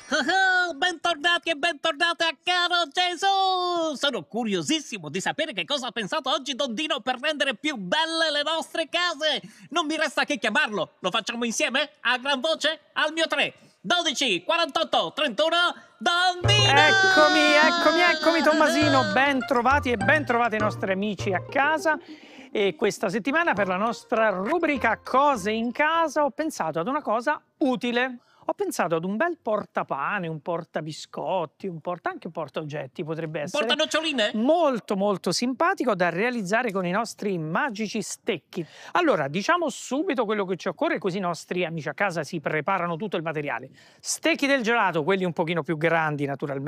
Bentornati e bentornate a Caro Gesù! Sono curiosissimo di sapere che cosa ha pensato oggi Don Dino per rendere più belle le nostre case! Non mi resta che chiamarlo! Lo facciamo insieme? A gran voce? Al mio 3, 12, 48, 31, Don Dino! Eccomi Tommasino, ben trovati e ben trovati i nostri amici a casa. E questa settimana per la nostra rubrica Cose in casa ho pensato ad una cosa utile. Ho pensato ad un bel portapane, un portabiscotti, anche un portaoggetti potrebbe essere. Portanoccioline? Molto simpatico da realizzare con i nostri magici stecchi. Allora, diciamo subito quello che ci occorre, così i nostri amici a casa si preparano tutto il materiale. Stecchi del gelato, quelli un pochino più grandi naturalmente.